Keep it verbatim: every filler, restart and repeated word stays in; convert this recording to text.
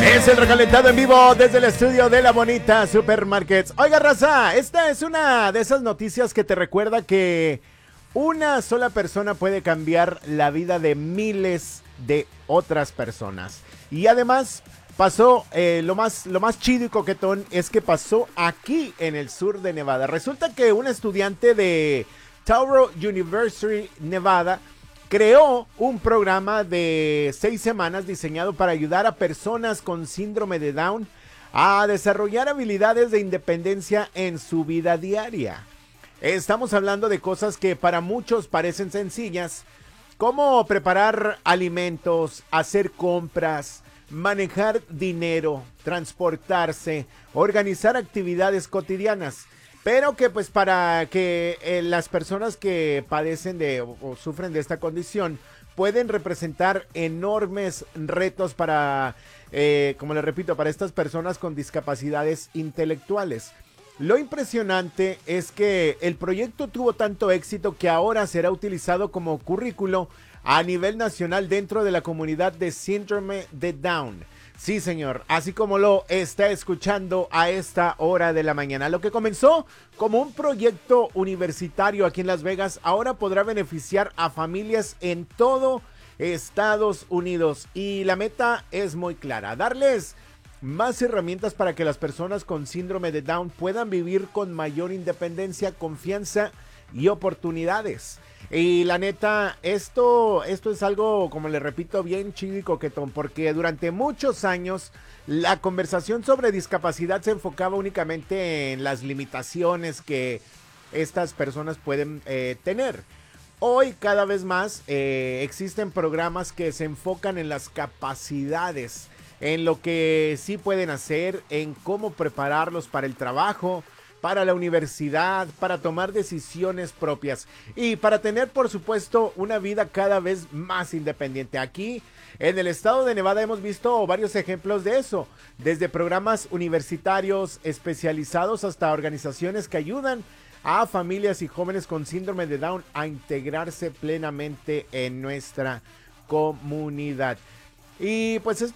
Es el recalentado en vivo desde el estudio de La Bonita Supermarkets. Oiga, raza, esta es una de esas noticias que te recuerda que una sola persona puede cambiar la vida de miles de otras personas. Y además pasó, eh, lo más, lo más chido y coquetón es que pasó aquí en el sur de Nevada. Resulta que un estudiante de Tauro University, Nevada, creó un programa de seis semanas diseñado para ayudar a personas con síndrome de Down a desarrollar habilidades de independencia en su vida diaria. Estamos hablando de cosas que para muchos parecen sencillas, como preparar alimentos, hacer compras, manejar dinero, transportarse, organizar actividades cotidianas. Pero que pues para que eh, las personas que padecen de o, o sufren de esta condición pueden representar enormes retos para, eh, como les repito, para estas personas con discapacidades intelectuales. Lo impresionante es que el proyecto tuvo tanto éxito que ahora será utilizado como currículo a nivel nacional dentro de la comunidad de síndrome de Down. Sí, señor, así como lo está escuchando a esta hora de la mañana. Lo que comenzó como un proyecto universitario aquí en Las Vegas, ahora podrá beneficiar a familias en todo Estados Unidos. Y la meta es muy clara, darles más herramientas para que las personas con síndrome de Down puedan vivir con mayor independencia, confianza y oportunidades. Y la neta, esto, esto es algo, como le repito, bien chido y coquetón, porque durante muchos años la conversación sobre discapacidad se enfocaba únicamente en las limitaciones que estas personas pueden eh, tener. Hoy cada vez más eh, existen programas que se enfocan en las capacidades, en lo que sí pueden hacer, en cómo prepararlos para el trabajo, para la universidad, para tomar decisiones propias y para tener, por supuesto, una vida cada vez más independiente. Aquí en el estado de Nevada hemos visto varios ejemplos de eso, desde programas universitarios especializados hasta organizaciones que ayudan a familias y jóvenes con síndrome de Down a integrarse plenamente en nuestra comunidad. Y pues es